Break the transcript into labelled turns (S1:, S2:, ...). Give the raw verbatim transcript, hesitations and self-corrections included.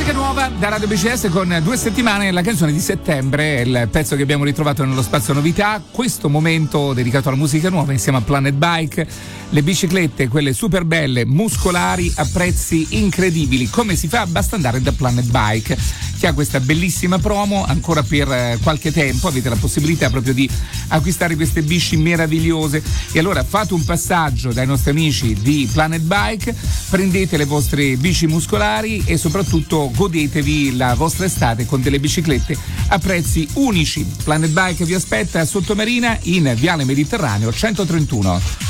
S1: Musica nuova da Radio B C S con due settimane, la canzone di settembre, il pezzo che abbiamo ritrovato nello spazio novità. Questo momento dedicato alla musica nuova insieme a Planet Bike, le biciclette, quelle super belle, muscolari a prezzi incredibili. Come si fa? Basta andare da Planet Bike, che ha questa bellissima promo ancora per qualche tempo. Avete la possibilità proprio di acquistare queste bici meravigliose, e allora fate un passaggio dai nostri amici di Planet Bike, prendete le vostre bici muscolari e soprattutto godetevi la vostra estate con delle biciclette a prezzi unici. Planet Bike vi aspetta a Sottomarina in Viale Mediterraneo centotrentuno.